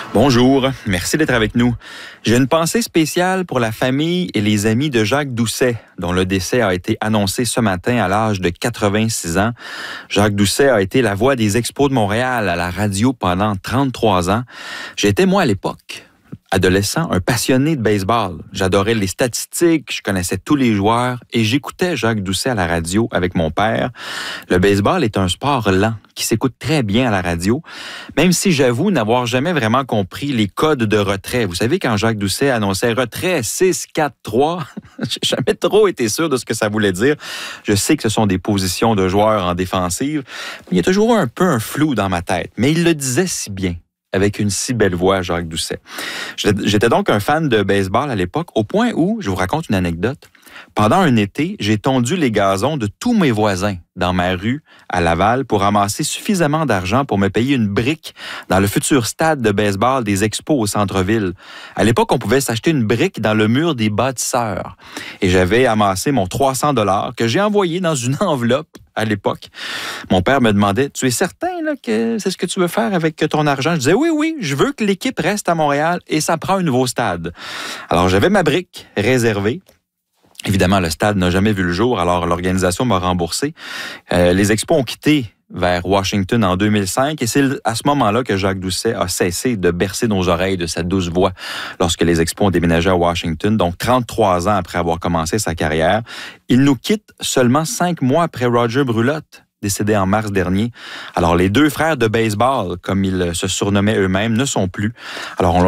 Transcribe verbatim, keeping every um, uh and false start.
Bonjour, merci d'être avec nous. J'ai une pensée spéciale pour la famille et les amis de Jacques Doucet, dont le décès a été annoncé ce matin à l'âge de quatre-vingt-six ans. Jacques Doucet a été la voix des Expos de Montréal à la radio pendant trente-trois ans. J'étais, moi, à l'époque, adolescent, un passionné de baseball. J'adorais les statistiques, je connaissais tous les joueurs et j'écoutais Jacques Doucet à la radio avec mon père. Le baseball est un sport lent qui s'écoute très bien à la radio, même si j'avoue n'avoir jamais vraiment compris les codes de retrait. Vous savez, quand Jacques Doucet annonçait retrait six, quatre, trois, j'ai jamais trop été sûr de ce que ça voulait dire. Je sais que ce sont des positions de joueurs en défensive, mais il y a toujours un peu un flou dans ma tête. Mais il le disait si bien, avec une si belle voix, Jacques Doucet. J'étais donc un fan de baseball à l'époque, au point où, je vous raconte une anecdote, pendant un été, j'ai tondu les gazons de tous mes voisins dans ma rue à Laval pour ramasser suffisamment d'argent pour me payer une brique dans le futur stade de baseball des Expos au centre-ville. À l'époque, on pouvait s'acheter une brique dans le mur des bâtisseurs. Et j'avais amassé mon trois cents dollars que j'ai envoyé dans une enveloppe à l'époque. Mon père me demandait, « Tu es certain là, que c'est ce que tu veux faire avec ton argent? » Je disais, « Oui, oui, je veux que l'équipe reste à Montréal et ça prend un nouveau stade. » Alors, j'avais ma brique réservée. Évidemment, le stade n'a jamais vu le jour, alors l'organisation m'a remboursé. Euh, les Expos ont quitté vers Washington en deux mille cinq et c'est à ce moment-là que Jacques Doucet a cessé de bercer nos oreilles de sa douce voix lorsque les Expos ont déménagé à Washington, donc trente-trois ans après avoir commencé sa carrière. Il nous quitte seulement cinq mois après Roger Brulotte, décédé en mars dernier. Alors, les deux frères de baseball, comme ils se surnommaient eux-mêmes, ne sont plus. Alors, on